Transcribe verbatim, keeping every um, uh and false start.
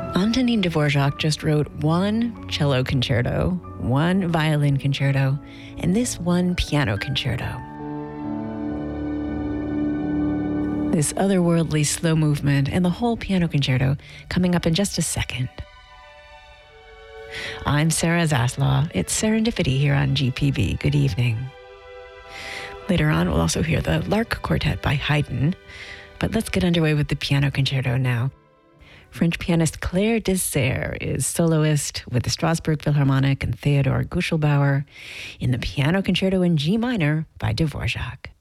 Antonin Dvorak just wrote one cello concerto, one violin concerto, and this one piano concerto. This otherworldly slow movement and the whole piano concerto coming up in just a second. I'm Sarah Zaslaw. It's Serendipity here on G P B. Good evening. Later on, we'll also hear the Lark Quartet by Haydn, but let's get underway with the piano concerto now. French pianist Claire Desaire is soloist with the Strasbourg Philharmonic and Theodor Guschelbauer in the piano concerto in G minor by Dvorak.